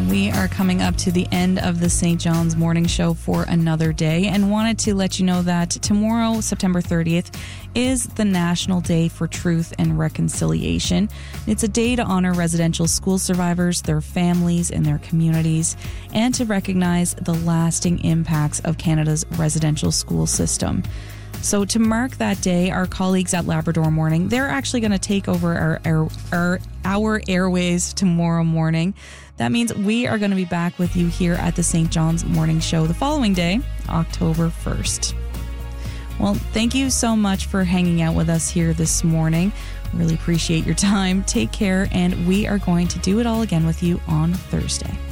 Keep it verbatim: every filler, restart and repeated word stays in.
We are coming up to the end of the Saint John's Morning Show for another day, and wanted to let you know that tomorrow, September thirtieth, is the National Day for Truth and Reconciliation. It's a day to honor residential school survivors, their families, and their communities, and to recognize the lasting impacts of Canada's residential school system. So to mark that day, our colleagues at Labrador Morning, they're actually going to take over our, our, our, our airways tomorrow morning. That means we are going to be back with you here at the Saint John's Morning Show the following day, October first. Well, thank you so much for hanging out with us here this morning. Really appreciate your time. Take care, and we are going to do it all again with you on Thursday.